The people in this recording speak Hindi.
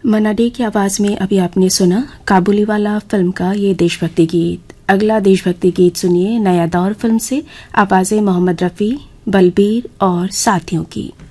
मन्ना डे की आवाज में अभी आपने सुना काबुलीवाला फिल्म का ये देशभक्ति गीत। अगला देशभक्ति गीत सुनिए नया दौर फिल्म से, आवाजें मोहम्मद रफी, बलबीर और साथियों की।